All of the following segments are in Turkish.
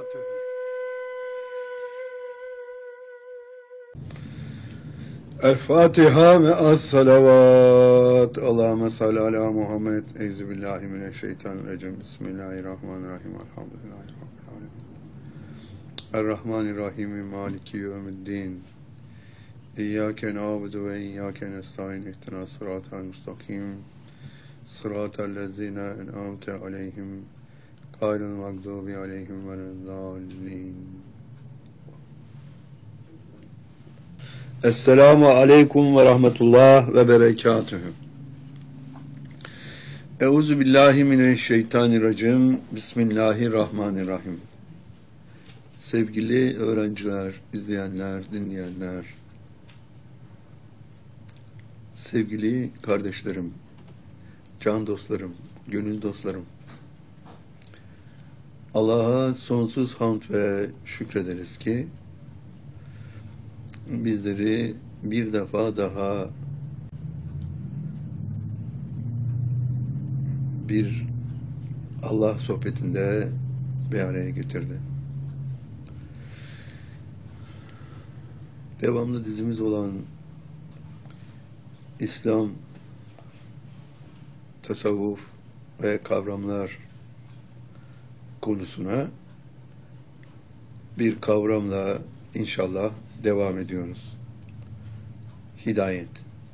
وبركاته. الفاتحة مع الصلوات. اللهم صل على محمد. أعوذ بالله من الشيطان الرجيم. بسم الله الرحمن الرحيم. الحمد لله رب العالمين الرحمن الرحيم مالك يوم الدين. إياك نعبد وإياك نستعين. اهدنا الصراط المستقيم صراط الذين أنعمت عليهم غير المغضوب عليهم ولا الضالين. Esselamu aleyküm ve rahmetullah ve berekatühü. Euzu billahi mineşşeytanirracim. Bismillahirrahmanirrahim. Sevgili öğrenciler, izleyenler, dinleyenler, sevgili kardeşlerim, can dostlarım, gönül dostlarım, Allah'a sonsuz hamd ve şükrederiz ki bizleri bir defa daha bir Allah sohbetinde bir araya getirdi. Devamlı dizimiz olan İslam, tasavvuf ve kavramlar konusuna bir kavramla inşallah devam ediyoruz. Hidayet.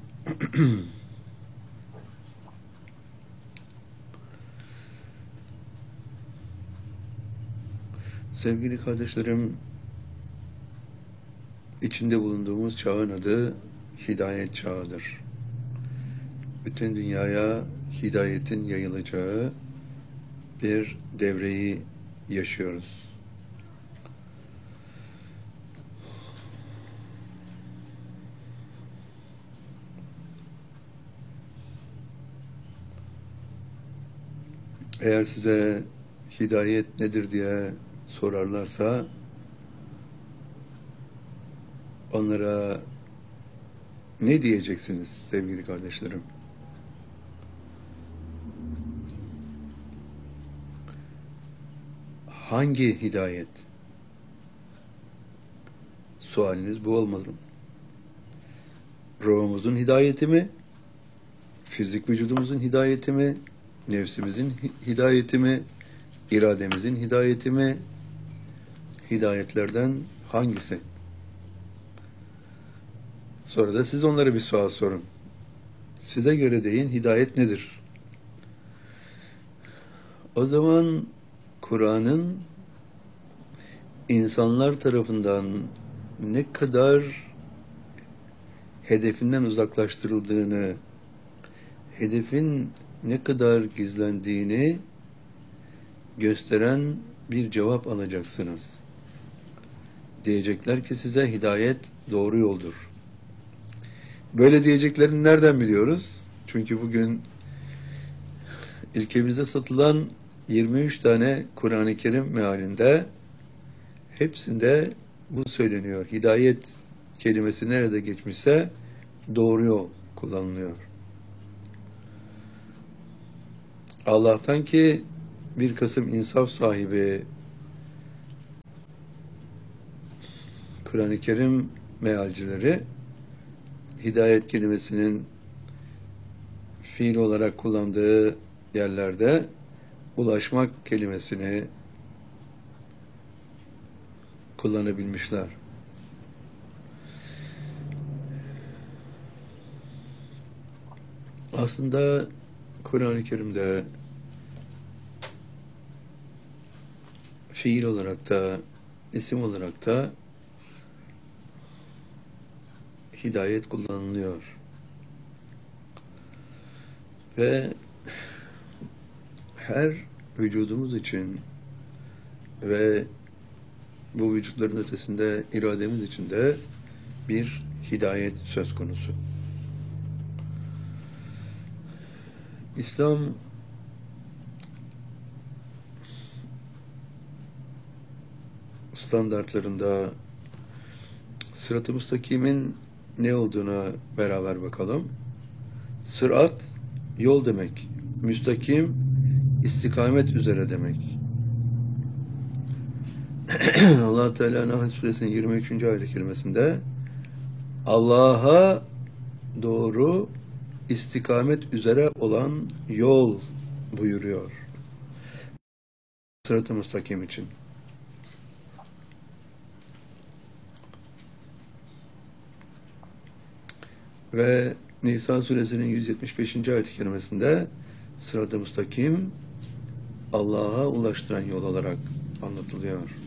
Sevgili kardeşlerim, içinde bulunduğumuz çağın adı hidayet çağıdır. Bütün dünyaya hidayetin yayılacağı bir devreyi yaşıyoruz. Eğer size hidayet nedir diye sorarlarsa onlara ne diyeceksiniz sevgili kardeşlerim? Hangi hidayet? Sualiniz bu olmalı. Ruhumuzun hidayeti mi? Fizik vücudumuzun hidayeti mi? Nefsimizin hidayeti mi? İrademizin hidayeti mi? Hidayetlerden hangisi? Sonra da siz onlara bir sual sorun. Size göre deyin, hidayet nedir? O zaman Kur'an'ın insanlar tarafından ne kadar hedefinden uzaklaştırıldığını, hedefin ne kadar gizlendiğini gösteren bir cevap alacaksınız. Diyecekler ki size hidayet doğru yoldur. Böyle diyeceklerini nereden biliyoruz? Çünkü bugün ülkemizde satılan 23 tane Kur'an-ı Kerim mealinde hepsinde bu söyleniyor. Hidayet kelimesi nerede geçmişse doğru yol kullanılıyor. Allah'tan ki bir kısım insaf sahibi Kur'an-ı Kerim mealcileri hidayet kelimesinin fiil olarak kullandığı yerlerde ulaşmak kelimesini kullanabilmişler. Aslında Kur'an-ı Kerim'de fiil olarak da, isim olarak da hidayet kullanılıyor. Ve her vücudumuz için ve bu vücutların ötesinde irademiz için de bir hidayet söz konusu. İslam standartlarında sırat-ı müstakimin ne olduğuna beraber bakalım. Sırat, yol demek. Müstakim, istikamet üzere demek. Allah Teala Nahl Suresinin 23. ayet-i kerimesinde Allah'a doğru istikamet üzere olan yol buyuruyor. Sırat-ı müstakim için. Ve Nisa suresinin 175. ayet-i kerimesinde sırat-ı müstakim Allah'a ulaştıran yol olarak anlatılıyor.